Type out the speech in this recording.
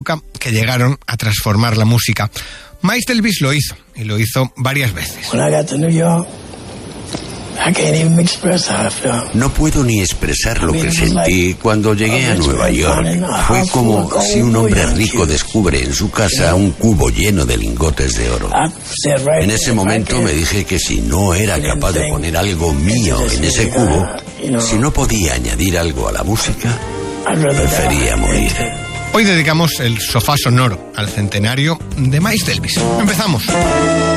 que llegaron a transformar la música. Miles Davis lo hizo, y lo hizo varias veces. No puedo ni expresar lo que sentí cuando llegué a Nueva York. Fue como si un hombre rico descubre en su casa un cubo lleno de lingotes de oro. En ese momento me dije que si no era capaz de poner algo mío en ese cubo, si no podía añadir algo a la música, prefería morir. Hoy dedicamos el sofá sonoro al centenario de Miles Davis. Empezamos.